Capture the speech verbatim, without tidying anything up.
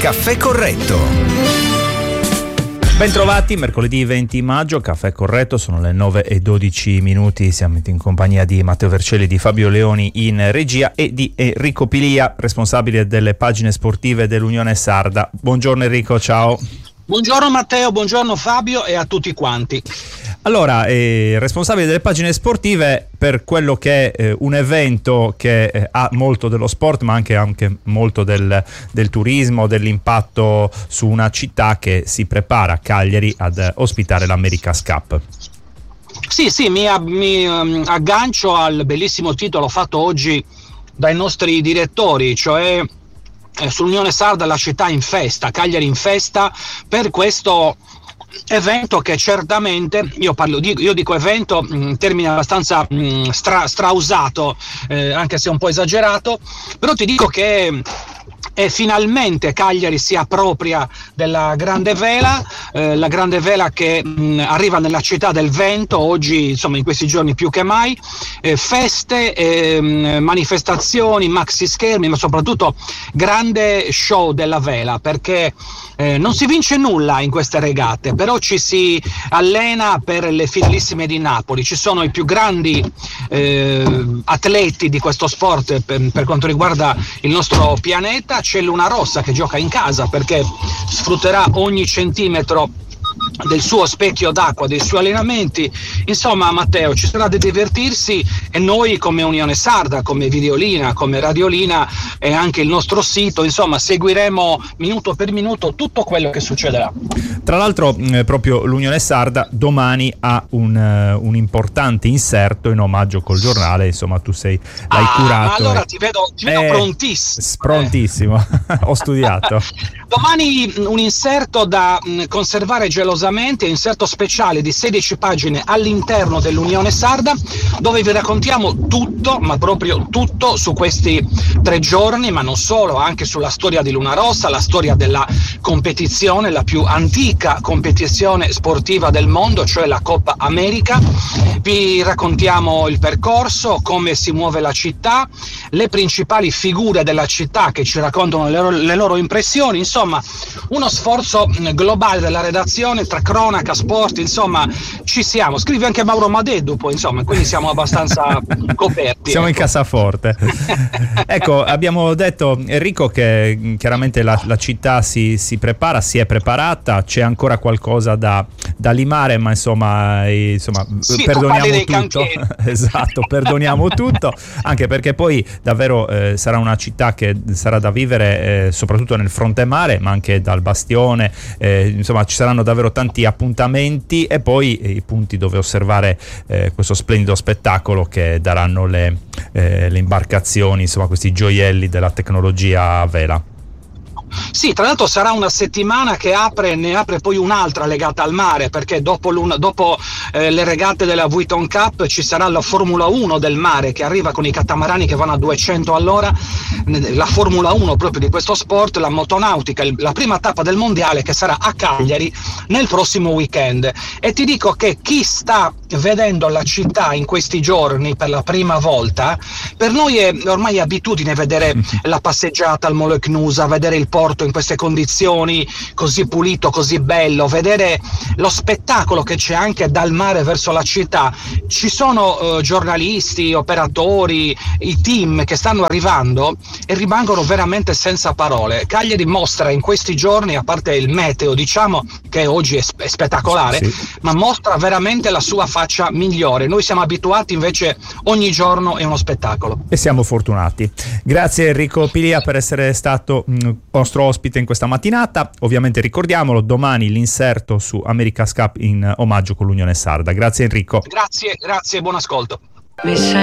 Caffè Corretto. Bentrovati, mercoledì venti maggio, Caffè Corretto, sono le nove e dodici minuti, siamo in compagnia di Matteo Vercelli, di Fabio Leoni in regia e di Enrico Pilia, responsabile delle pagine sportive dell'Unione Sarda. Buongiorno Enrico, ciao. Buongiorno Matteo, buongiorno Fabio e a tutti quanti. Allora, eh, responsabile delle pagine sportive per quello che è eh, un evento che eh, ha molto dello sport, ma anche, anche molto del, del turismo, dell'impatto su una città che si prepara, Cagliari, ad eh, ospitare l'America's Cup. Sì, sì, mi, mi um, aggancio al bellissimo titolo fatto oggi dai nostri direttori, cioè eh, sull'Unione Sarda la città in festa, Cagliari in festa, per questo evento che certamente, io parlo di, io dico evento in termini abbastanza mh, stra, strausato, eh, anche se un po' esagerato, però ti dico che e finalmente Cagliari si appropria della Grande Vela, eh, la Grande Vela che mh, arriva nella città del vento, oggi insomma in questi giorni più che mai, eh, feste, eh, manifestazioni, maxi schermi, ma soprattutto grande show della vela, perché eh, non si vince nulla in queste regate, però ci si allena per le finalissime di Napoli, ci sono i più grandi eh, atleti di questo sport per, per quanto riguarda il nostro pianeta. C'è Luna Rossa che gioca in casa perché sfrutterà ogni centimetro del suo specchio d'acqua, dei suoi allenamenti. Insomma Matteo, ci sarà da divertirsi e noi come Unione Sarda, come Videolina, come Radiolina e anche il nostro sito, insomma seguiremo minuto per minuto tutto quello che succederà. Tra l'altro eh, proprio l'Unione Sarda domani ha un, uh, un importante inserto in omaggio col giornale, insomma tu sei, l'hai ah, curato. Ma allora e... ti vedo, ti vedo eh, prontissimo. Prontissimo, eh. Ho studiato. Domani un inserto da mh, conservare gelosamente, inserto speciale di sedici pagine all'interno dell'Unione Sarda, dove vi raccontiamo tutto, ma proprio tutto su questi tre giorni, ma non solo, anche sulla storia di Luna Rossa, la storia della competizione, la più antica competizione sportiva del mondo, cioè la Coppa America. Vi raccontiamo il percorso, come si muove la città, le principali figure della città che ci raccontano le loro, le loro impressioni, insomma uno sforzo globale della redazione tra cronaca, sport, insomma ci siamo. Scrive anche Mauro Madeddu poi, insomma, quindi siamo abbastanza coperti. Siamo ecco. In cassaforte. Ecco, abbiamo detto Enrico che chiaramente la, la città si, si prepara, si è preparata, c'è ancora qualcosa da, da limare, ma insomma, insomma sì, perdoniamo tutto. Esatto, perdoniamo tutto, anche perché poi davvero eh, sarà una città che sarà da vivere eh, soprattutto nel fronte mare, ma anche dal bastione, eh, insomma ci saranno davvero tanti appuntamenti e poi eh, i punti dove osservare eh, questo splendido spettacolo che daranno le, eh, le imbarcazioni, insomma questi gioielli della tecnologia a vela. Sì, tra l'altro sarà una settimana che apre, ne apre poi un'altra legata al mare, perché dopo, dopo eh, le regate della Vuitton Cup ci sarà la Formula uno del mare che arriva con i catamarani che vanno a duecento all'ora, la Formula uno proprio di questo sport, la motonautica, la prima tappa del mondiale che sarà a Cagliari nel prossimo weekend. E ti dico che chi sta vedendo la città in questi giorni per la prima volta, per noi è ormai abitudine vedere la passeggiata al Molo Ecnusa, vedere il porto in queste condizioni così pulito, così bello, vedere lo spettacolo che c'è anche dal mare verso la città. Ci sono uh, giornalisti, operatori, i team che stanno arrivando e rimangono veramente senza parole. Cagliari mostra in questi giorni, a parte il meteo diciamo che oggi è, sp- è spettacolare, sì, ma mostra veramente la sua faccia migliore. Noi siamo abituati invece ogni giorno è uno spettacolo. E siamo fortunati. Grazie Enrico Pilia per essere stato mh, nostro ospite in questa mattinata. Ovviamente ricordiamolo, domani l'inserto su America's Cup in omaggio con l'Unione Sarda. Grazie Enrico. Grazie, grazie, buon ascolto.